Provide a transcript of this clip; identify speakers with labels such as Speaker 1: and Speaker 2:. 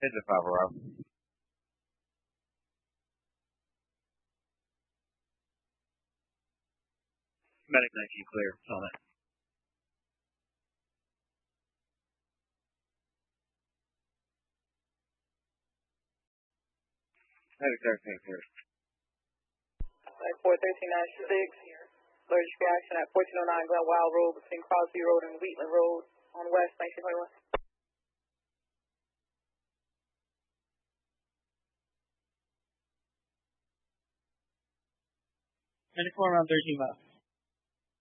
Speaker 1: It's a 5 Rob.
Speaker 2: Medic 19 clear. On it.
Speaker 1: Medic 13 clear.
Speaker 3: 41396. Allergic reaction at 1409 Glen Wild Road between Crosby Road and Wheatland Road on West 1921.
Speaker 4: Medic 4 around 13 miles.